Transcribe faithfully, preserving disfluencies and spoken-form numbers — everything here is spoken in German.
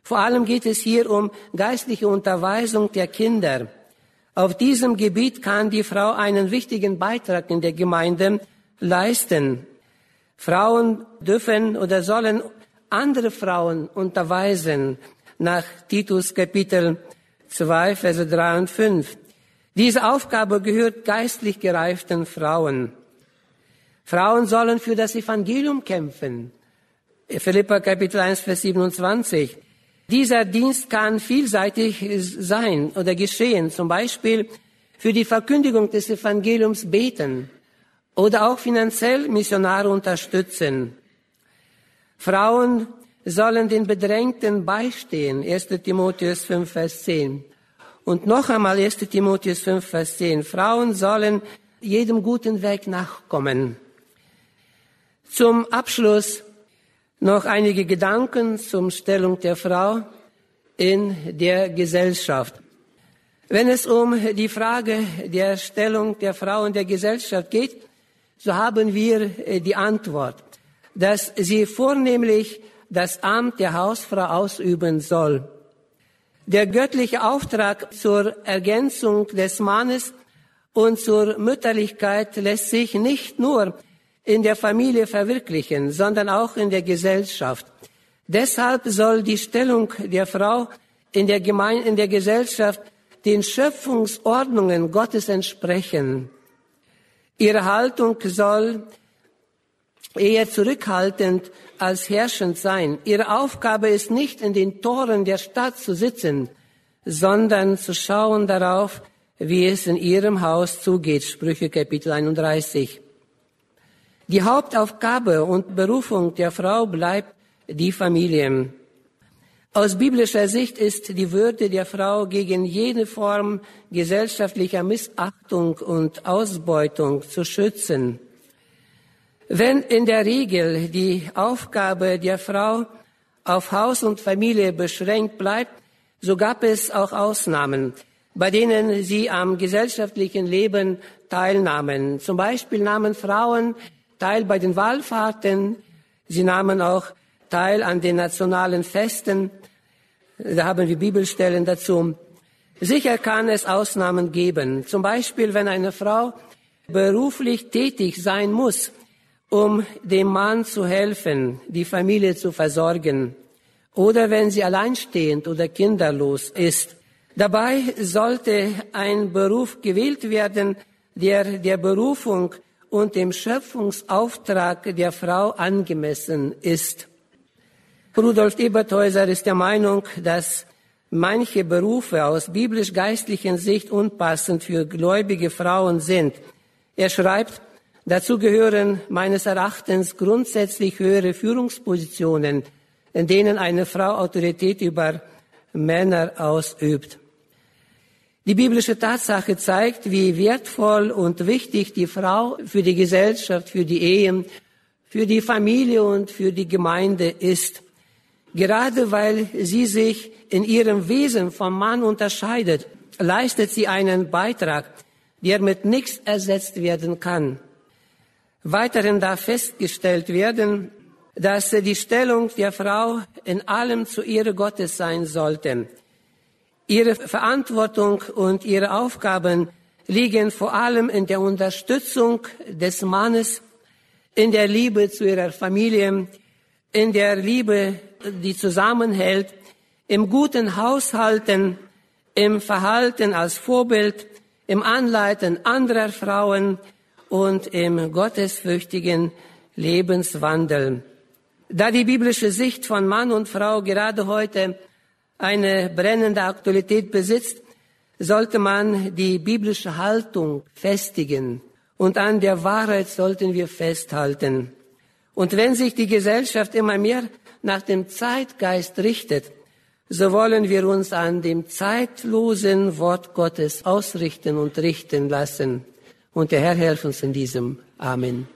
Vor allem geht es hier um geistliche Unterweisung der Kinder. Auf diesem Gebiet kann die Frau einen wichtigen Beitrag in der Gemeinde leisten. Frauen dürfen oder sollen andere Frauen unterweisen, nach Titus Kapitel zwei, Verse drei und fünf. Diese Aufgabe gehört geistlich gereiften Frauen. Frauen sollen für das Evangelium kämpfen. Philipper Kapitel eins, Vers siebenundzwanzig. Dieser Dienst kann vielseitig sein oder geschehen, zum Beispiel für die Verkündigung des Evangeliums beten oder auch finanziell Missionare unterstützen. Frauen sollen den Bedrängten beistehen, erster Timotheus fünf, Vers zehn. Und noch einmal erster Timotheus fünf, Vers zehn. Frauen sollen jedem guten Weg nachkommen. Zum Abschluss noch einige Gedanken zur Stellung der Frau in der Gesellschaft. Wenn es um die Frage der Stellung der Frau in der Gesellschaft geht, so haben wir die Antwort, dass sie vornehmlich das Amt der Hausfrau ausüben soll. Der göttliche Auftrag zur Ergänzung des Mannes und zur Mütterlichkeit lässt sich nicht nur in der Familie verwirklichen, sondern auch in der Gesellschaft. Deshalb soll die Stellung der Frau in der Gemeinde, in der Gesellschaft den Schöpfungsordnungen Gottes entsprechen. Ihre Haltung soll eher zurückhaltend als herrschend sein. Ihre Aufgabe ist nicht, in den Toren der Stadt zu sitzen, sondern zu schauen darauf, wie es in ihrem Haus zugeht. Sprüche Kapitel einunddreißig. Die Hauptaufgabe und Berufung der Frau bleibt die Familie. Aus biblischer Sicht ist die Würde der Frau gegen jede Form gesellschaftlicher Missachtung und Ausbeutung zu schützen. Wenn in der Regel die Aufgabe der Frau auf Haus und Familie beschränkt bleibt, so gab es auch Ausnahmen, bei denen sie am gesellschaftlichen Leben teilnahmen. Zum Beispiel nahmen Frauen teil bei den Wallfahrten, sie nahmen auch teil an den nationalen Festen, da haben wir Bibelstellen dazu. Sicher kann es Ausnahmen geben, zum Beispiel wenn eine Frau beruflich tätig sein muss, um dem Mann zu helfen, die Familie zu versorgen, oder wenn sie alleinstehend oder kinderlos ist. Dabei sollte ein Beruf gewählt werden, der der Berufung und dem Schöpfungsauftrag der Frau angemessen ist. Rudolf Eberthäuser ist der Meinung, dass manche Berufe aus biblisch-geistlichen Sicht unpassend für gläubige Frauen sind. Er schreibt, dazu gehören meines Erachtens grundsätzlich höhere Führungspositionen, in denen eine Frau Autorität über Männer ausübt. Die biblische Tatsache zeigt, wie wertvoll und wichtig die Frau für die Gesellschaft, für die Ehe, für die Familie und für die Gemeinde ist. Gerade weil sie sich in ihrem Wesen vom Mann unterscheidet, leistet sie einen Beitrag, der mit nichts ersetzt werden kann. Weiterhin darf festgestellt werden, dass die Stellung der Frau in allem zur Ehre Gottes sein sollte. Ihre Verantwortung und ihre Aufgaben liegen vor allem in der Unterstützung des Mannes, in der Liebe zu ihrer Familie, in der Liebe, die zusammenhält, im guten Haushalten, im Verhalten als Vorbild, im Anleiten anderer Frauen und im gottesfürchtigen Lebenswandel. Da die biblische Sicht von Mann und Frau gerade heute eine brennende Aktualität besitzt, sollte man die biblische Haltung festigen und an der Wahrheit sollten wir festhalten. Und wenn sich die Gesellschaft immer mehr nach dem Zeitgeist richtet, so wollen wir uns an dem zeitlosen Wort Gottes ausrichten und richten lassen. Und der Herr helfe uns in diesem. Amen.